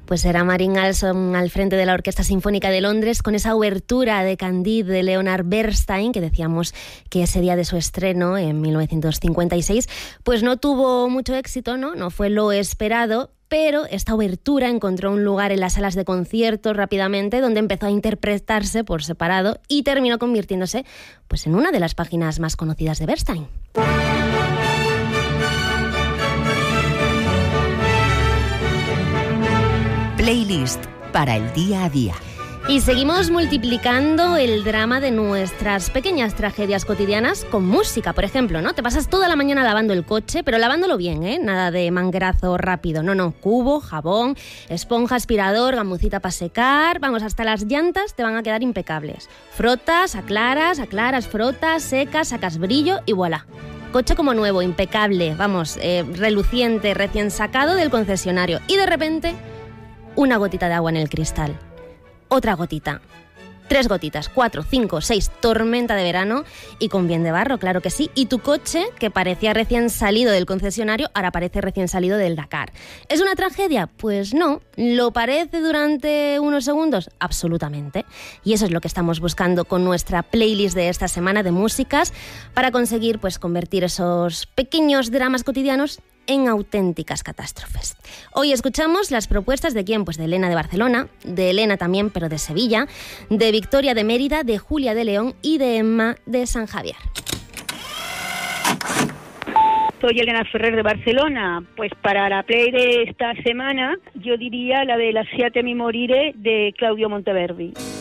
Pues era Marin Alsop al frente de la Orquesta Sinfónica de Londres con esa obertura de Candide de Leonard Bernstein, que decíamos que ese día de su estreno, en 1956, pues no tuvo mucho éxito, no fue lo esperado, pero esta obertura encontró un lugar en las salas de conciertos rápidamente, donde empezó a interpretarse por separado y terminó convirtiéndose pues en una de las páginas más conocidas de Bernstein. Playlist para el día a día. Y seguimos multiplicando el drama de nuestras pequeñas tragedias cotidianas con música, por ejemplo, ¿no? Te pasas toda la mañana lavando el coche, pero lavándolo bien, ¿eh? Nada de manguerazo rápido, no, cubo, jabón, esponja, aspirador, gamucita para secar, vamos, hasta las llantas te van a quedar impecables. Frotas, aclaras, frotas, secas, sacas brillo y voilà. Coche como nuevo, impecable, vamos, reluciente, recién sacado del concesionario. Y de repente, una gotita de agua en el cristal. Otra gotita, 3 gotitas, 4, 5, 6, tormenta de verano y con bien de barro, claro que sí. Y tu coche, que parecía recién salido del concesionario, ahora parece recién salido del Dakar. ¿Es una tragedia? Pues no. ¿Lo parece durante unos segundos? Absolutamente. Y eso es lo que estamos buscando con nuestra playlist de esta semana de músicas para conseguir pues convertir esos pequeños dramas cotidianos en auténticas catástrofes. Hoy escuchamos las propuestas de quién, pues de Elena de Barcelona, de Elena también, pero de Sevilla, de Victoria de Mérida, de Julia de León y de Emma de San Javier. Soy Elena Ferrer de Barcelona. Pues para la play de esta semana yo diría la de Lasciatemi morire de Claudio Monteverdi.